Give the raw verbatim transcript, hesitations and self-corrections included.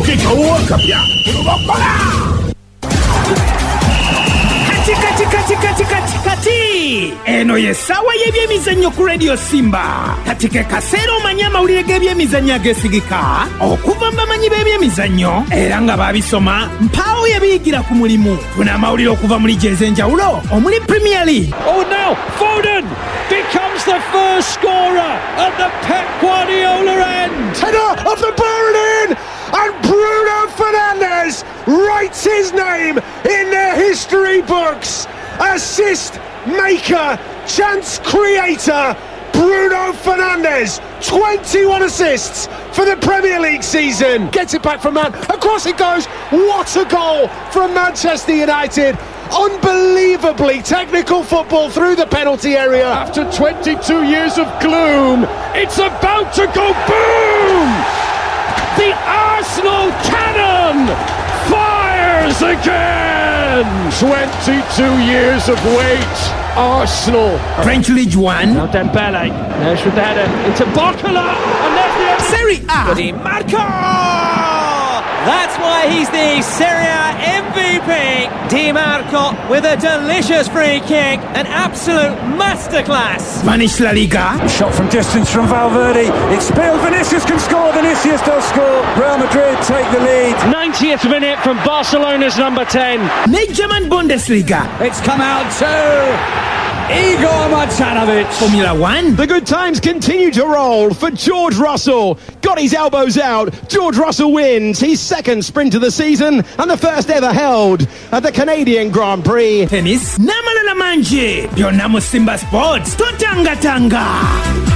kapya kulobokola kati kati kati kati kati kati eno yesawa yebyemizannyo ku Radio Simba kati ke kaseera omanya amawulire g'ebyemizannyo ageesigika okuva mu bamanyi b'ebyemizannyo era nga baabisoma mpaawo yabiyigira ku mulimu. Funa amawulire okuva muri gye ez'enjawulo omuli Premier League. Oh, now Foden becomes the first scorer at the Pep Guardiola end. Header of the Berlin, and Bruno Fernandes writes his name in their history books. Assist maker, chance creator, Bruno Fernandes, twenty-one assists for the Premier League season. Gets it back from Man, across it goes. What a goal from Manchester United. Unbelievably technical football through the penalty area. After twenty-two years of gloom, it's about to go boom! The Arsenal cannon fires again! twenty-two years of wait. Arsenal. French League One. Now Dembele. There's the header into Barcola. And there's the Serie A. Di Marco! That's why he's the Serie A M V P. Di Marco with a delicious free kick. An absolute masterclass. Spanish La Liga. Shot from distance from Valverde. It's spilled. Vinicius can score. Vinicius does score. Real Madrid take the lead. ninetieth minute from Barcelona's number ten. German Bundesliga. It's come out to Igor Martinovic. Formula One. The good times continue to roll for George Russell. Got his elbows out. George Russell wins his second sprint of the season and the first ever held at the Canadian Grand Prix. Tennis. Namalala manje. Byonna mu Simba Sports. Totanga tanga.